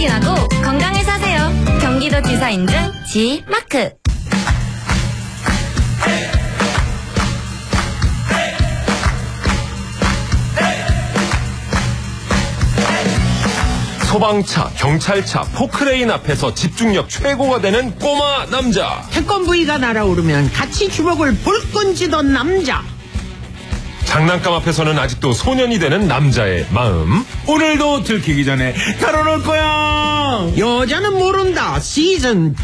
확인하고 건강을 사세요. 경기도지사 인증 G마크. 소방차, 경찰차, 포크레인 앞에서 집중력 최고가 되는 꼬마 남자. 태권브이가 날아오르면 같이 주먹을 불끈 쥐던 남자. 장난감 앞에서는 아직도 소년이 되는 남자의 마음. 오늘도 들키기 전에 다뤄놓을 거야. 여자는 모른다 시즌 2.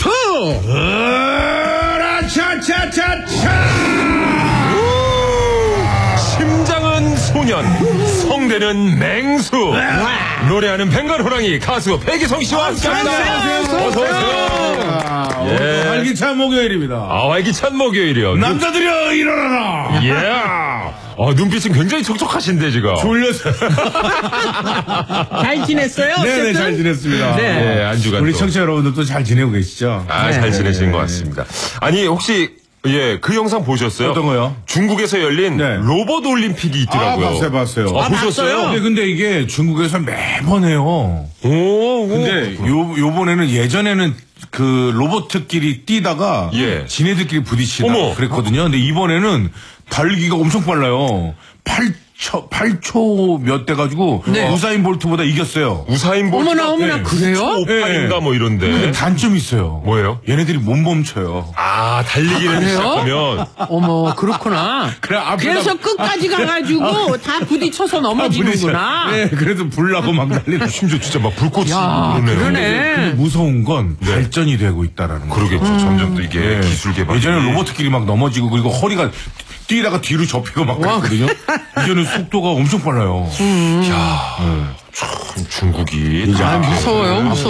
심장은 소년, 성대는 맹수. 노래하는 벵갈 호랑이 가수 백이성 씨와 함께합니다. 안녕하세요. 어서 오세요. 오늘 활기찬 목요일입니다. 활기찬 목요일이요. 남자들이여 일어나라. 예. 눈빛은 굉장히 촉촉하신데 지금. 졸려서. 잘 지냈어요? 네네, 잘 지냈습니다. 네. 한 주간 우리 또. 청취자 여러분들도 잘 지내고 계시죠? 잘 지내시는 것 같습니다. 아니 혹시 그 영상 보셨어요? 어떤 거요? 중국에서 열린 네. 로봇 올림픽이 있더라고요. 봤어요. 보셨어요? 근데 이게 중국에서 매번 해요. 근데 요번에는 예전에는 그 로봇끼리 뛰다가 예. 지네들끼리 부딪히다 어머. 그랬거든요. 근데 이번에는 달리기가 엄청 빨라요. 8초 몇 돼 가지고 우사인 볼트보다 이겼어요. 우사인 볼트. 어머나 그래요? 8인가 뭐 이런데. 근데 단점이 있어요. 뭐예요? 얘네들이 못 멈춰요. 달리기를 시작하면. 어머 그렇구나. 그래서 끝까지 가가지고 다 부딪혀서 넘어지는구나. 네, 그래서 불나고 막 난리나. 심지어 진짜 막 불꽃이 야, 오르네요. 그러네. 근데 무서운 건 발전이 되고 있다라는 거. 그러겠죠. 점점 또 이게 기술 개발. 예전에 로봇끼리 막 넘어지고 그리고 허리가 뛰다가 뒤로 접히고 막 그랬거든요. 이제는 속도가 엄청 빨라요. 참 중국이. 무서워요.